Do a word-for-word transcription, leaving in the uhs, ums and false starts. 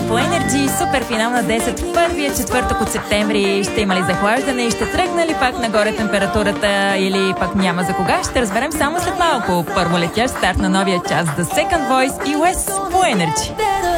по Energy. Супер финал на десет. Първият четвъртък от септември. Ще има ли захлаждане и ще тръгне ли пак нагоре температурата или пак няма за кога? Ще разберем само след малко. Първо летящ старт на новия час The Second Voice и Wes по Energy.